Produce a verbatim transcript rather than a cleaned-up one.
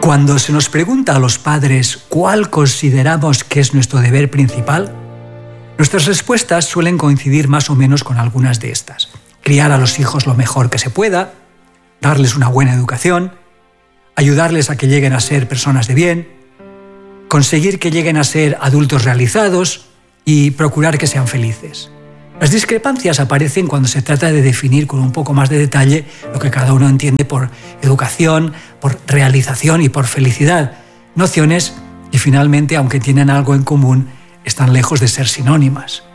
Cuando se nos pregunta a los padres cuál consideramos que es nuestro deber principal, nuestras respuestas suelen coincidir más o menos con algunas de estas. Criar a los hijos lo mejor que se pueda, darles una buena educación, ayudarles a que lleguen a ser personas de bien, conseguir que lleguen a ser adultos realizados y procurar que sean felices. Las discrepancias aparecen cuando se trata de definir con un poco más de detalle lo que cada uno entiende por educación, por realización y por felicidad. Nociones que finalmente, aunque tienen algo en común, están lejos de ser sinónimas.